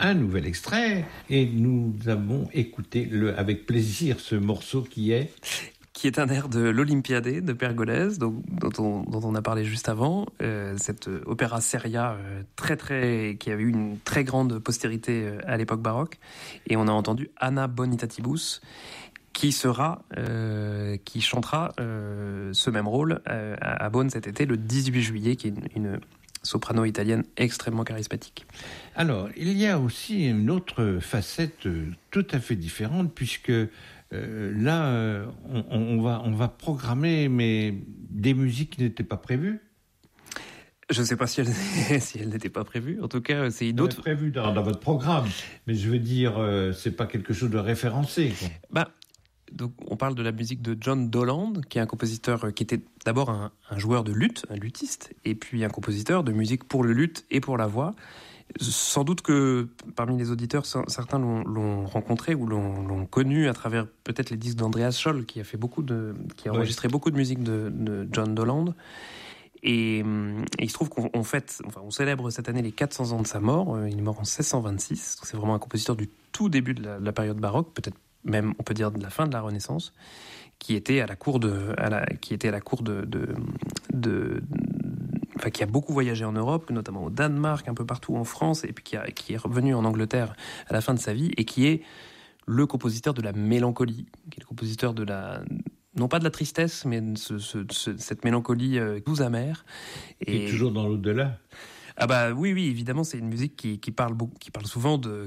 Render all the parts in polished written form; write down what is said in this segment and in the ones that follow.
un nouvel extrait et nous avons écouté avec plaisir ce morceau qui est un air de l'Olympiade de Pergolèse, dont on a parlé juste avant, cette opéra seria qui avait eu une très grande postérité à l'époque baroque. Et on a entendu Anna Bonitatibus, qui chantera ce même rôle à Beaune cet été, le 18 juillet, qui est une soprano italienne extrêmement charismatique. Alors, il y a aussi une autre facette tout à fait différente, puisque là, on va programmer mais des musiques qui n'étaient pas prévues. Je ne sais pas si elles n'étaient pas prévues. En tout cas, c'est une autre... prévu dans votre programme, mais je veux dire, c'est pas quelque chose de référencé, quoi. Donc, on parle de la musique de John Doland, qui est un compositeur qui était d'abord un joueur de luth, un luthiste, et puis un compositeur de musique pour le luth et pour la voix. Sans doute que parmi les auditeurs, certains l'ont rencontré ou l'ont connu à travers peut-être les disques d'Andreas Scholl, qui a enregistré beaucoup de musique de John Doland. Et il se trouve qu'on célèbre cette année les 400 ans de sa mort. Il est mort en 1626. Donc c'est vraiment un compositeur du tout début de la période baroque, peut-être même on peut dire de la fin de la Renaissance, qui était à la cour qui a beaucoup voyagé en Europe, notamment au Danemark, un peu partout en France, et puis qui est revenu en Angleterre à la fin de sa vie, et qui est le compositeur de la mélancolie, qui est le compositeur de non pas de la tristesse, mais cette mélancolie douce amère. Et toujours dans l'au-delà. Ah bah oui, évidemment, c'est une musique qui parle souvent de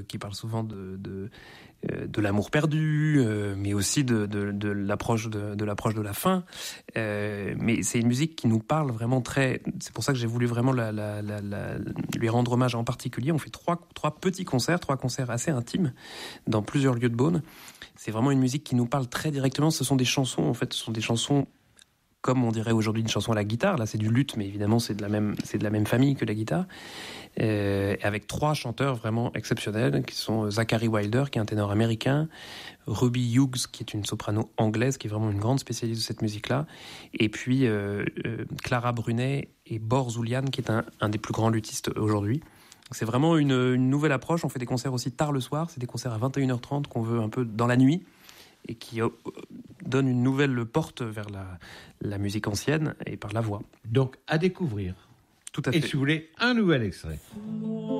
l'amour perdu, mais aussi de l'approche de la fin. Mais c'est une musique qui nous parle vraiment très. C'est pour ça que j'ai voulu vraiment lui rendre hommage en particulier. On fait trois petits concerts, 3 concerts assez intimes dans plusieurs lieux de Beaune. C'est vraiment une musique qui nous parle très directement. Ce sont des chansons, en fait, comme on dirait aujourd'hui une chanson à la guitare. Là, c'est du luth, mais évidemment, c'est de la même famille que la guitare. Avec 3 chanteurs vraiment exceptionnels, qui sont Zachary Wilder, qui est un ténor américain, Ruby Hughes, qui est une soprano anglaise, qui est vraiment une grande spécialiste de cette musique-là, et puis Clara Brunet et Bor Zulian, qui est un des plus grands luthistes aujourd'hui. C'est vraiment une nouvelle approche. On fait des concerts aussi tard le soir. C'est des concerts à 21h30 qu'on veut un peu dans la nuit, et qui donne une nouvelle porte vers la musique ancienne et par la voix. Donc, à découvrir. Tout à fait. Et si vous voulez, un nouvel extrait.